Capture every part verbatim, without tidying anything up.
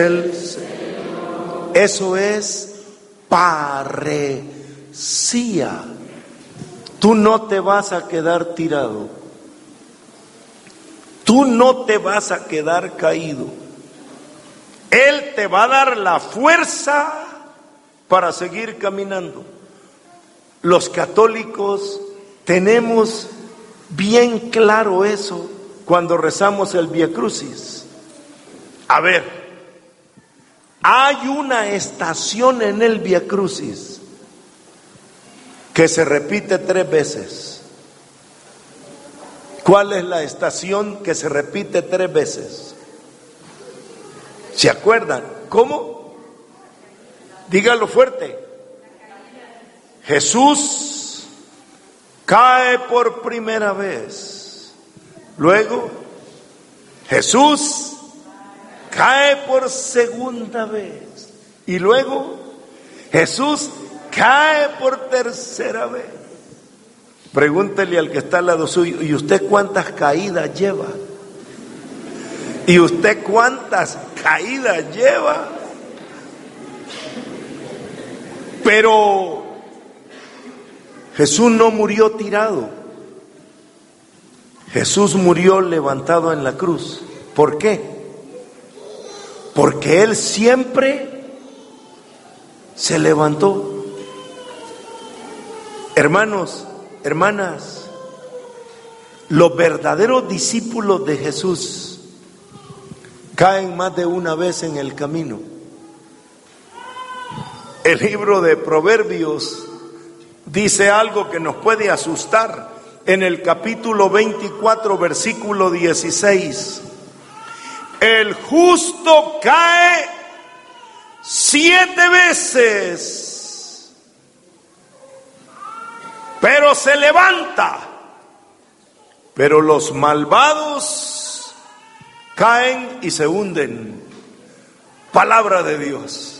el Señor. Eso es parecía. Tú no te vas a quedar tirado. Tú no te vas a quedar caído. Él te va a dar la fuerza para seguir caminando. Los católicos tenemos bien claro eso cuando rezamos el Vía Crucis. A ver, hay una estación en el Vía Crucis que se repite tres veces. ¿Cuál es la estación que se repite tres veces? ¿Se acuerdan? ¿Cómo? Dígalo fuerte. Jesús cae por primera vez. Luego, Jesús cae por segunda vez. Y luego, Jesús cae por tercera vez. Pregúntele al que está al lado suyo: ¿y usted cuántas caídas lleva? ¿Y usted cuántas caídas lleva? Pero Jesús no murió tirado. Jesús murió levantado en la cruz. ¿Por qué? Porque Él siempre se levantó. Hermanos, hermanas, los verdaderos discípulos de Jesús caen más de una vez en el camino. El libro de Proverbios dice algo que nos puede asustar. En el capítulo veinticuatro, versículo dieciséis: el justo cae siete veces, pero se levanta. Pero los malvados caen y se hunden. Palabra de Dios.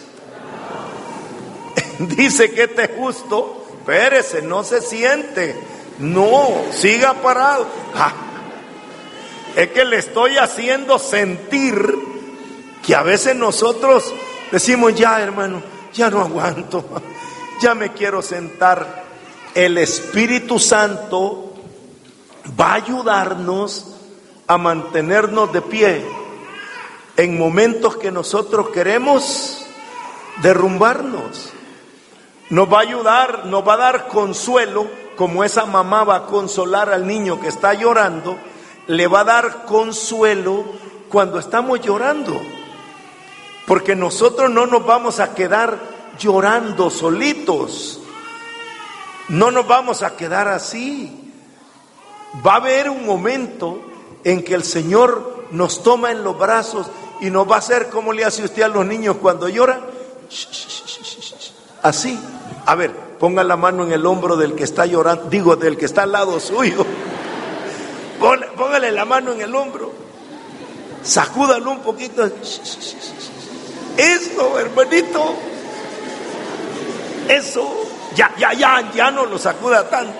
Dice que este justo, espérese, no se siente, no, siga parado. Ah, es que le estoy haciendo sentir que a veces nosotros decimos: ya, hermano, ya no aguanto, ya me quiero sentar. El Espíritu Santo va a ayudarnos a mantenernos de pie en momentos que nosotros queremos derrumbarnos. Nos va a ayudar, nos va a dar consuelo, como esa mamá va a consolar al niño que está llorando. Le va a dar consuelo cuando estamos llorando, porque nosotros no nos vamos a quedar llorando solitos, no nos vamos a quedar así. Va a haber un momento en que el Señor nos toma en los brazos y nos va a hacer como le hace usted a los niños cuando lloran, así. A ver, ponga la mano en el hombro del que está llorando, digo, del que está al lado suyo. Póngale la mano en el hombro, sacúdalo un poquito. Eso, hermanito, eso, ya, ya, ya, ya no lo sacuda tanto.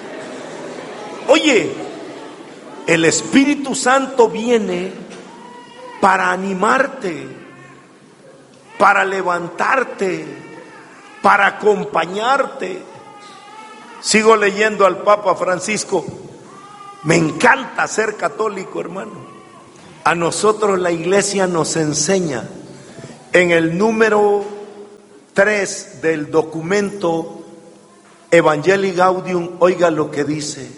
Oye, el Espíritu Santo viene para animarte, para levantarte, para acompañarte. Sigo leyendo al Papa Francisco. Me encanta ser católico, hermano. A nosotros la Iglesia nos enseña en el número tres del documento Evangelii Gaudium, oiga lo que dice: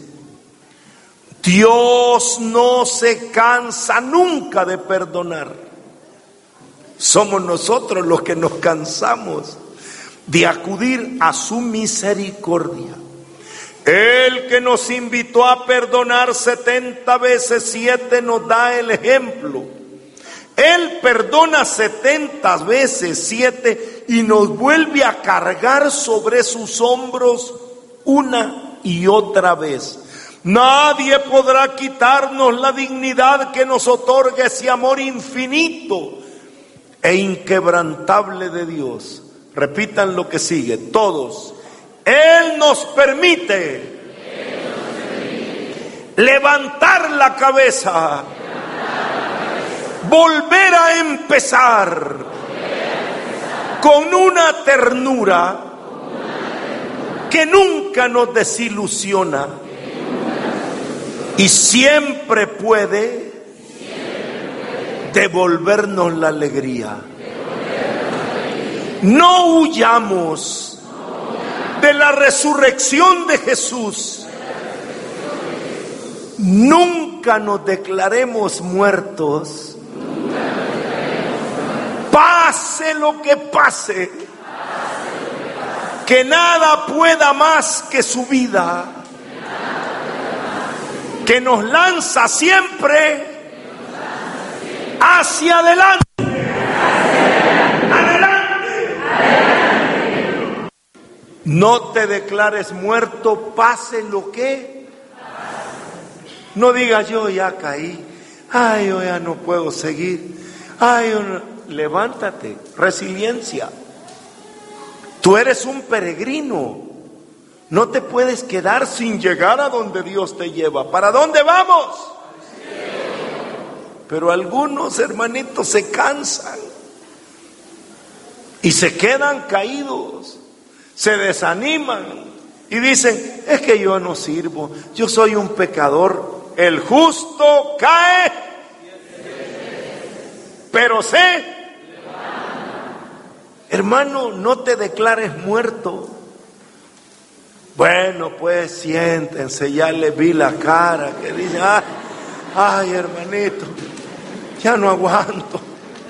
Dios no se cansa nunca de perdonar. Somos nosotros los que nos cansamos de acudir a su misericordia. El que nos invitó a perdonar setenta veces siete nos da el ejemplo. Él perdona setenta veces siete y nos vuelve a cargar sobre sus hombros una y otra vez. Nadie podrá quitarnos la dignidad que nos otorga ese amor infinito e inquebrantable de Dios. Repitan lo que sigue, todos. Él nos permite, Él nos permite levantar la cabeza, levantar la cabeza, volver a empezar con una ternura que nunca nos desilusiona y siempre puede devolvernos la alegría. No huyamos de la resurrección de Jesús. Nunca nos declaremos muertos. Pase lo que pase, que nada pueda más que su vida, que nos lanza siempre hacia adelante. Adelante. No te declares muerto, pase lo que. No digas yo ya caí, ay yo ya no puedo seguir, ay yo no. Levántate, resiliencia. Tú eres un peregrino, no te puedes quedar sin llegar a donde Dios te lleva. ¿Para dónde vamos? Pero algunos hermanitos se cansan y se quedan caídos, se desaniman y dicen, es que yo no sirvo, yo soy un pecador. El justo cae, pero sé. Hermano, no te declares muerto. Bueno, pues siéntense, ya le vi la cara que dice, ay, ay hermanito, ya no aguanto.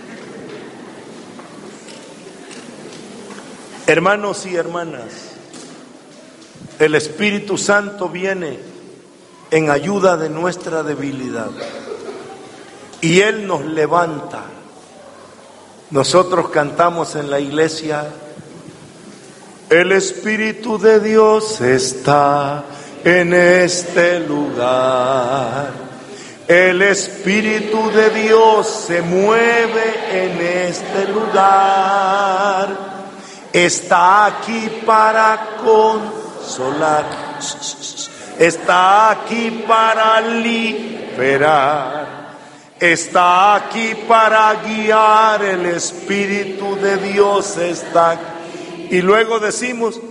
Hermanos y hermanas, el Espíritu Santo viene en ayuda de nuestra debilidad y Él nos levanta. Nosotros cantamos en la iglesia, el Espíritu de Dios está en este lugar. El Espíritu de Dios se mueve en este lugar. Está aquí para consolar. Está aquí para liberar. Está aquí para guiar, el Espíritu de Dios está aquí. Y luego decimos,